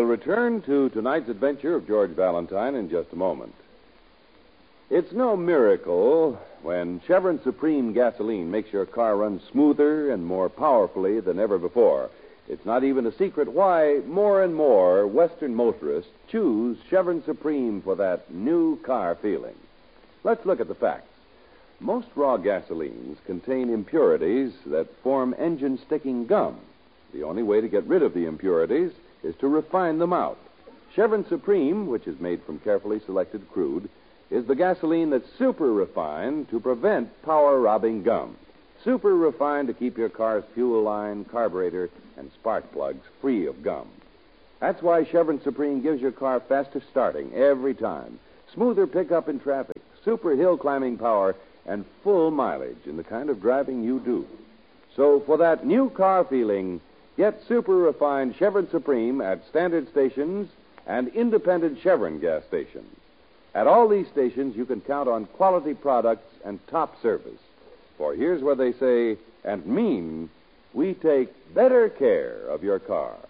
We'll return to tonight's adventure of George Valentine in just a moment. It's no miracle when Chevron Supreme gasoline makes your car run smoother and more powerfully than ever before. It's not even a secret why more and more Western motorists choose Chevron Supreme for that new car feeling. Let's look at the facts. Most raw gasolines contain impurities that form engine-sticking gum. The only way to get rid of the impurities is to refine them out. Chevron Supreme, which is made from carefully selected crude, is the gasoline that's super refined to prevent power-robbing gum. Super refined to keep your car's fuel line, carburetor, and spark plugs free of gum. That's why Chevron Supreme gives your car faster starting every time, smoother pickup in traffic, super hill climbing power, and full mileage in the kind of driving you do. So for that new car feeling, get super refined Chevron Supreme at standard stations and independent Chevron gas stations. At all these stations, you can count on quality products and top service. For here's where they say and mean, we take better care of your car.